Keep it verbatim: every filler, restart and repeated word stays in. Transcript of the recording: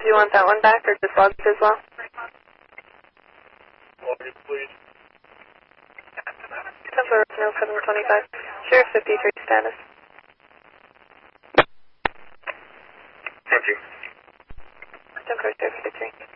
Do you want that one back or just logged as well? Log it, please. ten four no seven twenty-five. Sheriff fifty-three status. Thank you. ten four Sheriff fifty-three.